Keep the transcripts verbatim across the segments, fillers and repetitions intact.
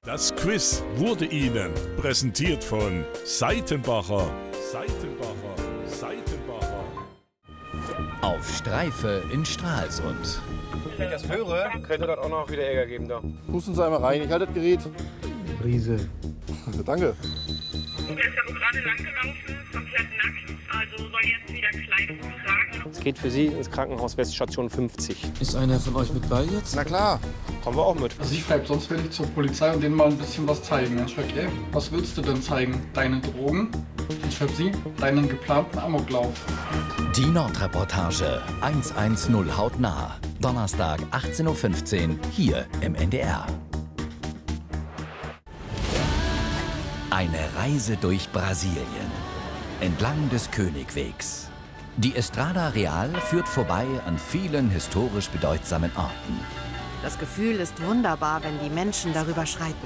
Das Quiz wurde Ihnen präsentiert von Seitenbacher. Seitenbacher, Seitenbacher. Auf Streife in Stralsund. Wenn ich das höre, könnte das auch noch wieder Ärger geben da. Pusten Sie einmal rein, ich halte das Gerät. Brise. Danke. Der ist ja nur gerade lang gelaufen, komplett nackt, also soll jetzt wieder Kleidung tragen. Es geht für Sie ins Krankenhaus Weststation fünfzig. Ist einer von euch mit bei jetzt? Na klar. Kommen wir auch mit. Also ich bleib, sonst will ich zur Polizei und denen mal ein bisschen was zeigen. Dann schreibt ihr, was willst du denn zeigen? Deine Drogen? Dann schreibt sie, deinen geplanten Amoklauf. Die Nordreportage eins eins null hautnah. Donnerstag achtzehn Uhr fünfzehn hier im N D R. Eine Reise durch Brasilien. Entlang des Königwegs. Die Estrada Real führt vorbei an vielen historisch bedeutsamen Orten. Das Gefühl ist wunderbar, wenn die Menschen darüber schreiten.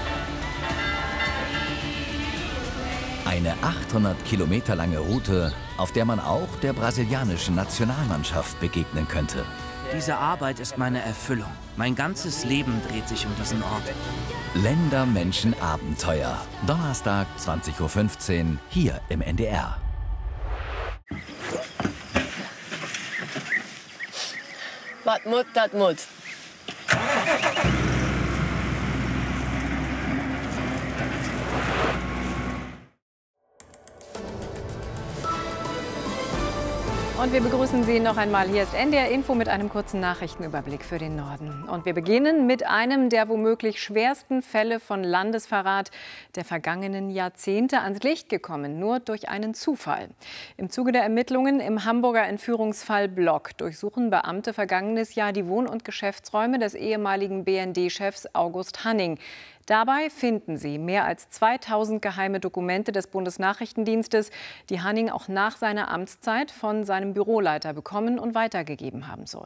Eine achthundert Kilometer lange Route, auf der man auch der brasilianischen Nationalmannschaft begegnen könnte. Diese Arbeit ist meine Erfüllung. Mein ganzes Leben dreht sich um diesen Ort. Länder, Menschen, Abenteuer. Donnerstag zwanzig Uhr fünfzehn hier im N D R. Was Mut, das Mut. Und wir begrüßen Sie noch einmal. Hier ist N D R Info mit einem kurzen Nachrichtenüberblick für den Norden. Und wir beginnen mit einem der womöglich schwersten Fälle von Landesverrat der vergangenen Jahrzehnte ans Licht gekommen, nur durch einen Zufall. Im Zuge der Ermittlungen im Hamburger Entführungsfall Block durchsuchen Beamte vergangenes Jahr die Wohn- und Geschäftsräume des ehemaligen B N D-Chefs August Hanning. Dabei finden sie mehr als zweitausend geheime Dokumente des Bundesnachrichtendienstes, die Hanning auch nach seiner Amtszeit von seinem Büroleiter bekommen und weitergegeben haben soll.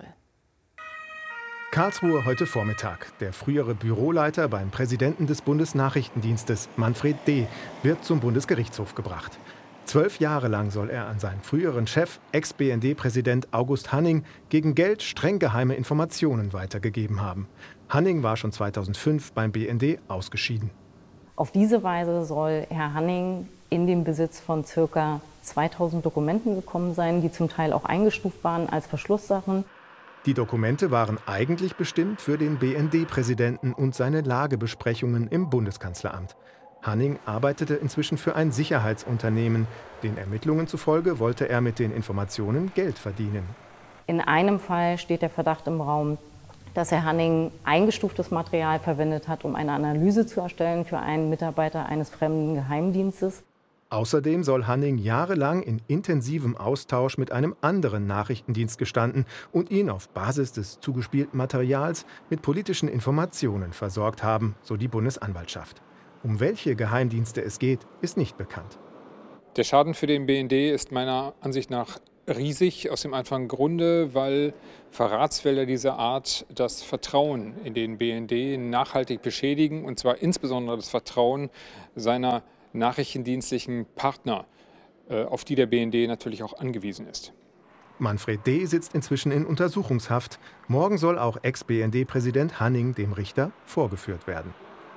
Karlsruhe heute Vormittag. Der frühere Büroleiter beim Präsidenten des Bundesnachrichtendienstes, Manfred D., wird zum Bundesgerichtshof gebracht. Zwölf Jahre lang soll er an seinen früheren Chef, Ex-B N D-Präsident August Hanning, gegen Geld streng geheime Informationen weitergegeben haben. Hanning war schon zweitausendfünf beim B N D ausgeschieden. Auf diese Weise soll Herr Hanning in den Besitz von ca. zweitausend Dokumenten gekommen sein, die zum Teil auch eingestuft waren als Verschlusssachen. Die Dokumente waren eigentlich bestimmt für den B N D-Präsidenten und seine Lagebesprechungen im Bundeskanzleramt. Hanning arbeitete inzwischen für ein Sicherheitsunternehmen. Den Ermittlungen zufolge wollte er mit den Informationen Geld verdienen. In einem Fall steht der Verdacht im Raum, dass Herr Hanning eingestuftes Material verwendet hat, um eine Analyse zu erstellen für einen Mitarbeiter eines fremden Geheimdienstes. Außerdem soll Hanning jahrelang in intensivem Austausch mit einem anderen Nachrichtendienst gestanden und ihn auf Basis des zugespielten Materials mit politischen Informationen versorgt haben, so die Bundesanwaltschaft. Um welche Geheimdienste es geht, ist nicht bekannt. Der Schaden für den B N D ist meiner Ansicht nach riesig, aus dem einfachen Grunde, weil Verratsfälle dieser Art das Vertrauen in den B N D nachhaltig beschädigen, und zwar insbesondere das Vertrauen seiner nachrichtendienstlichen Partner, auf die der B N D natürlich auch angewiesen ist. Manfred D. sitzt inzwischen in Untersuchungshaft. Morgen soll auch Ex-B N D-Präsident Hanning dem Richter vorgeführt werden.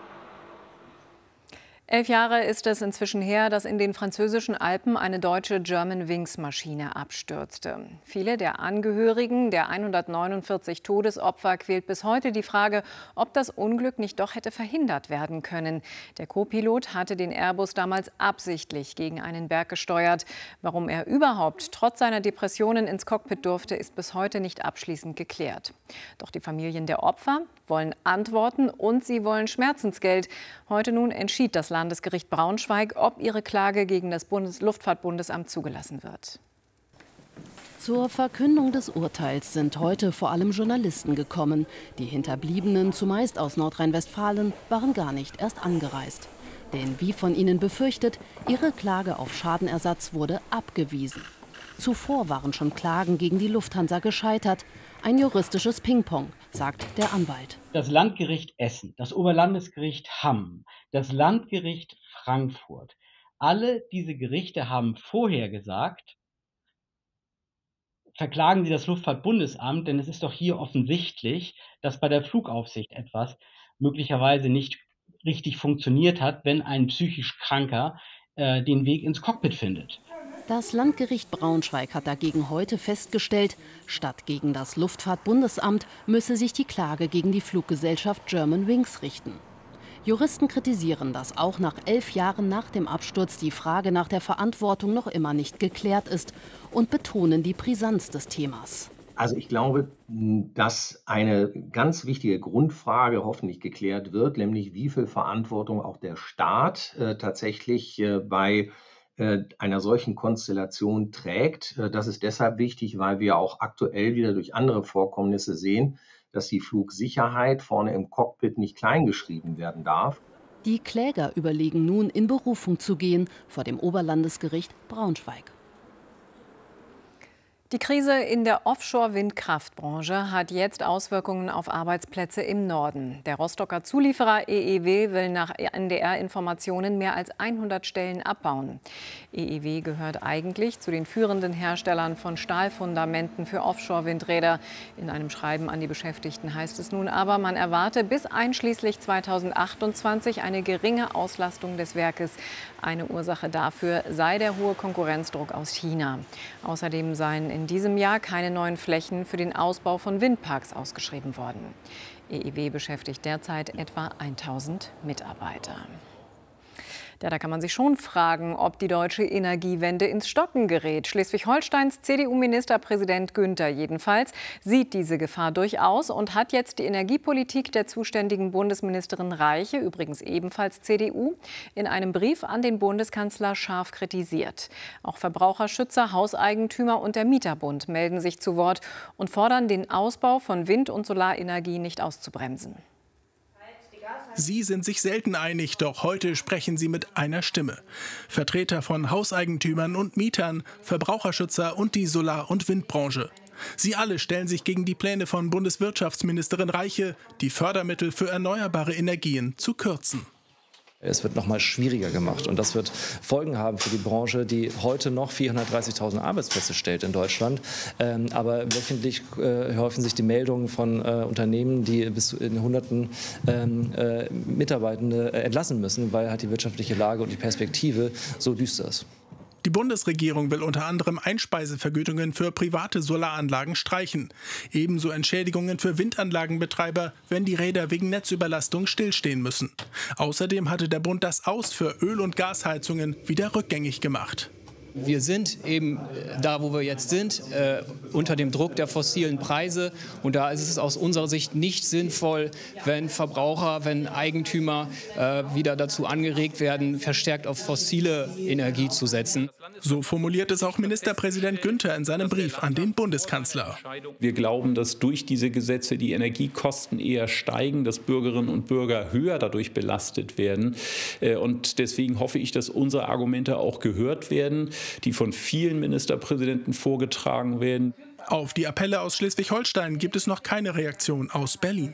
Elf Jahre ist es inzwischen her, dass in den französischen Alpen eine deutsche Germanwings-Maschine abstürzte. Viele der Angehörigen der hundertneunundvierzig Todesopfer quält bis heute die Frage, ob das Unglück nicht doch hätte verhindert werden können. Der Co-Pilot hatte den Airbus damals absichtlich gegen einen Berg gesteuert. Warum er überhaupt trotz seiner Depressionen ins Cockpit durfte, ist bis heute nicht abschließend geklärt. Doch die Familien der Opfer wollen Antworten und sie wollen Schmerzensgeld. Heute nun entschied das Landesgericht Braunschweig, ob ihre Klage gegen das Bundesluftfahrtbundesamt zugelassen wird. Zur Verkündung des Urteils sind heute vor allem Journalisten gekommen. Die Hinterbliebenen, zumeist aus Nordrhein-Westfalen, waren gar nicht erst angereist. Denn wie von ihnen befürchtet, ihre Klage auf Schadenersatz wurde abgewiesen. Zuvor waren schon Klagen gegen die Lufthansa gescheitert. Ein juristisches Ping-Pong, sagt der Anwalt. Das Landgericht Essen, das Oberlandesgericht Hamm, das Landgericht Frankfurt, alle diese Gerichte haben vorher gesagt, verklagen Sie das Luftfahrtbundesamt, denn es ist doch hier offensichtlich, dass bei der Flugaufsicht etwas möglicherweise nicht richtig funktioniert hat, wenn ein psychisch Kranker äh, den Weg ins Cockpit findet. Das Landgericht Braunschweig hat dagegen heute festgestellt, statt gegen das Luftfahrtbundesamt müsse sich die Klage gegen die Fluggesellschaft Germanwings richten. Juristen kritisieren, dass auch nach elf Jahren nach dem Absturz die Frage nach der Verantwortung noch immer nicht geklärt ist und betonen die Brisanz des Themas. Also ich glaube, dass eine ganz wichtige Grundfrage hoffentlich geklärt wird, nämlich wie viel Verantwortung auch der Staat äh, tatsächlich äh, bei äh, einer solchen Konstellation trägt. Äh, das ist deshalb wichtig, weil wir auch aktuell wieder durch andere Vorkommnisse sehen, dass die Flugsicherheit vorne im Cockpit nicht kleingeschrieben werden darf. Die Kläger überlegen nun, in Berufung zu gehen vor dem Oberlandesgericht Braunschweig. Die Krise in der Offshore-Windkraftbranche hat jetzt Auswirkungen auf Arbeitsplätze im Norden. Der Rostocker Zulieferer E E W will nach N D R-Informationen mehr als hundert Stellen abbauen. E E W gehört eigentlich zu den führenden Herstellern von Stahlfundamenten für Offshore-Windräder. In einem Schreiben an die Beschäftigten heißt es nun aber, man erwarte bis einschließlich zweitausendachtundzwanzig eine geringe Auslastung des Werkes. Eine Ursache dafür sei der hohe Konkurrenzdruck aus China. Außerdem seien in diesem Jahr keine neuen Flächen für den Ausbau von Windparks ausgeschrieben worden. E E W beschäftigt derzeit etwa tausend Mitarbeiter. Ja, da kann man sich schon fragen, ob die deutsche Energiewende ins Stocken gerät. Schleswig-Holsteins C D U-Ministerpräsident Günther jedenfalls sieht diese Gefahr durchaus und hat jetzt die Energiepolitik der zuständigen Bundesministerin Reiche, übrigens ebenfalls C D U, in einem Brief an den Bundeskanzler scharf kritisiert. Auch Verbraucherschützer, Hauseigentümer und der Mieterbund melden sich zu Wort und fordern, den Ausbau von Wind- und Solarenergie nicht auszubremsen. Sie sind sich selten einig, doch heute sprechen sie mit einer Stimme. Vertreter von Hauseigentümern und Mietern, Verbraucherschützer und die Solar- und Windbranche. Sie alle stellen sich gegen die Pläne von Bundeswirtschaftsministerin Reiche, die Fördermittel für erneuerbare Energien zu kürzen. Es wird noch mal schwieriger gemacht und das wird Folgen haben für die Branche, die heute noch vierhundertdreißigtausend Arbeitsplätze stellt in Deutschland. Ähm, aber wöchentlich äh, häufen sich die Meldungen von äh, Unternehmen, die bis in Hunderten ähm, äh, Mitarbeitende äh, entlassen müssen, weil halt die wirtschaftliche Lage und die Perspektive so düster ist. Die Bundesregierung will unter anderem Einspeisevergütungen für private Solaranlagen streichen. Ebenso Entschädigungen für Windanlagenbetreiber, wenn die Räder wegen Netzüberlastung stillstehen müssen. Außerdem hatte der Bund das Aus für Öl- und Gasheizungen wieder rückgängig gemacht. Wir sind eben da, wo wir jetzt sind, äh, unter dem Druck der fossilen Preise. Und da ist es aus unserer Sicht nicht sinnvoll, wenn Verbraucher, wenn Eigentümer äh, wieder dazu angeregt werden, verstärkt auf fossile Energie zu setzen. So formuliert es auch Ministerpräsident Günther in seinem Brief an den Bundeskanzler. Wir glauben, dass durch diese Gesetze die Energiekosten eher steigen, dass Bürgerinnen und Bürger höher dadurch belastet werden. Und deswegen hoffe ich, dass unsere Argumente auch gehört werden, die von vielen Ministerpräsidenten vorgetragen werden. Auf die Appelle aus Schleswig-Holstein gibt es noch keine Reaktion aus Berlin.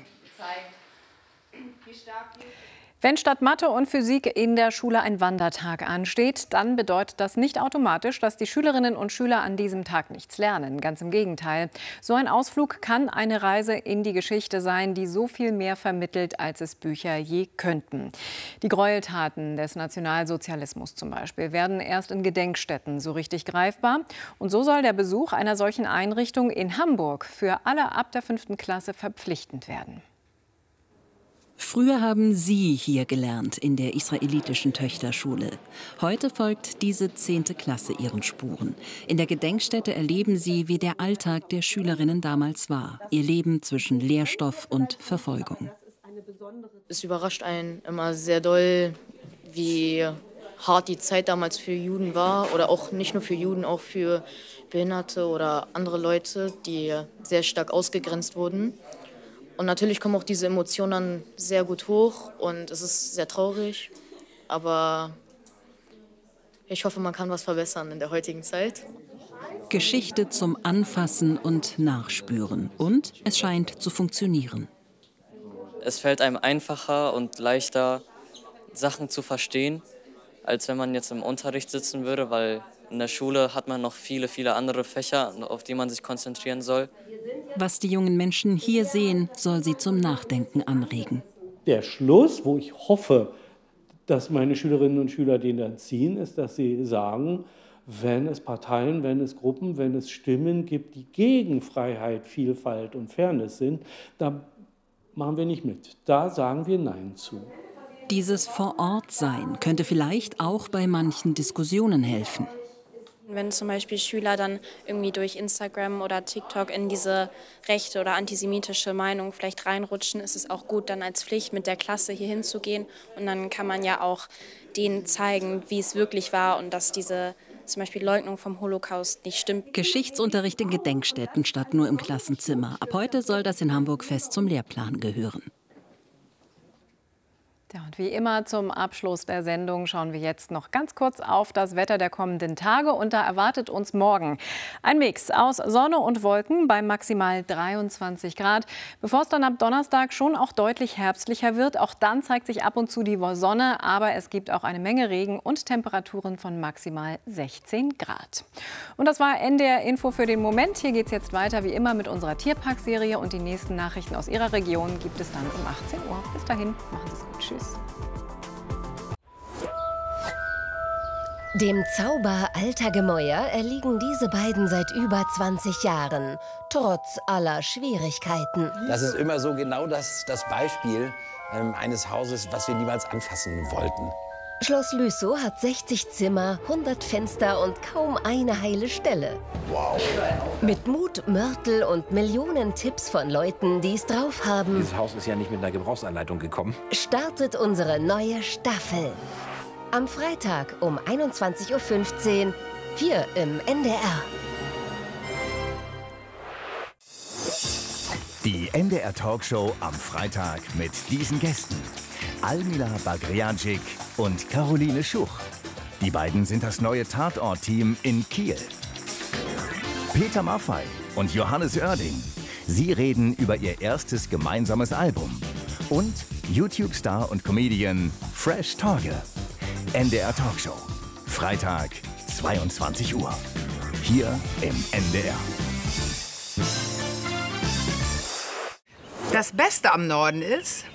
Wenn statt Mathe und Physik in der Schule ein Wandertag ansteht, dann bedeutet das nicht automatisch, dass die Schülerinnen und Schüler an diesem Tag nichts lernen. Ganz im Gegenteil. So ein Ausflug kann eine Reise in die Geschichte sein, die so viel mehr vermittelt, als es Bücher je könnten. Die Gräueltaten des Nationalsozialismus zum Beispiel werden erst in Gedenkstätten so richtig greifbar. Und so soll der Besuch einer solchen Einrichtung in Hamburg für alle ab der fünften Klasse verpflichtend werden. Früher haben Sie hier gelernt, in der israelitischen Töchterschule. Heute folgt diese zehnte Klasse ihren Spuren. In der Gedenkstätte erleben Sie, wie der Alltag der Schülerinnen damals war. Ihr Leben zwischen Lehrstoff und Verfolgung. Es überrascht einen immer sehr doll, wie hart die Zeit damals für Juden war. Oder auch nicht nur für Juden, auch für Behinderte oder andere Leute, die sehr stark ausgegrenzt wurden. Und natürlich kommen auch diese Emotionen dann sehr gut hoch und es ist sehr traurig. Aber ich hoffe, man kann was verbessern in der heutigen Zeit. Geschichte zum Anfassen und Nachspüren. Und es scheint zu funktionieren. Es fällt einem einfacher und leichter, Sachen zu verstehen, als wenn man jetzt im Unterricht sitzen würde, weil in der Schule hat man noch viele, viele andere Fächer, auf die man sich konzentrieren soll. Was die jungen Menschen hier sehen, soll sie zum Nachdenken anregen. der Schluss, wo ich hoffe, dass meine Schülerinnen und Schüler den dann ziehen, ist, dass sie sagen, wenn es Parteien, wenn es Gruppen, wenn es Stimmen gibt, die gegen Freiheit, Vielfalt und Fairness sind, da machen wir nicht mit. Da sagen wir Nein zu. Dieses Vor-Ort-Sein könnte vielleicht auch bei manchen Diskussionen helfen. Wenn zum Beispiel Schüler dann irgendwie durch Instagram oder TikTok in diese rechte oder antisemitische Meinung vielleicht reinrutschen, ist es auch gut, dann als Pflicht mit der Klasse hier hinzugehen. Und dann kann man ja auch denen zeigen, wie es wirklich war und dass diese zum Beispiel Leugnung vom Holocaust nicht stimmt. Geschichtsunterricht in Gedenkstätten statt nur im Klassenzimmer. Ab heute soll das in Hamburg fest zum Lehrplan gehören. Ja, und wie immer zum Abschluss der Sendung schauen wir jetzt noch ganz kurz auf das Wetter der kommenden Tage. Und da erwartet uns morgen ein Mix aus Sonne und Wolken bei maximal dreiundzwanzig Grad. Bevor es dann ab Donnerstag schon auch deutlich herbstlicher wird, auch dann zeigt sich ab und zu die Sonne. Aber es gibt auch eine Menge Regen und Temperaturen von maximal sechzehn Grad. Und das war N D R Info für den Moment. Hier geht es jetzt weiter wie immer mit unserer Tierpark-Serie. Und die nächsten Nachrichten aus Ihrer Region gibt es dann um achtzehn Uhr. Bis dahin, machen Sie es gut. Tschüss. Dem Zauber alter Gemäuer erliegen diese beiden seit über zwanzig Jahren, trotz aller Schwierigkeiten. Das ist immer so genau das, das Beispiel ähm, eines Hauses, was wir niemals anfassen wollten. Schloss Lüssow hat sechzig Zimmer, hundert Fenster und kaum eine heile Stelle. Wow. Mit Mut, Mörtel und Millionen Tipps von Leuten, die es drauf haben, Dieses Haus ist ja nicht mit einer Gebrauchsanleitung gekommen. startet unsere neue Staffel. Am Freitag um einundzwanzig Uhr fünfzehn hier im N D R. Die N D R Talkshow am Freitag mit diesen Gästen. Almila Bagriancic und Caroline Schuch. Die beiden sind das neue Tatort-Team in Kiel. Peter Maffay und Johannes Oerding. Sie reden über ihr erstes gemeinsames Album. Und YouTube-Star und Comedian Fresh Torge. N D R Talkshow. Freitag, zweiundzwanzig Uhr. Hier im N D R. Das Beste am Norden ist,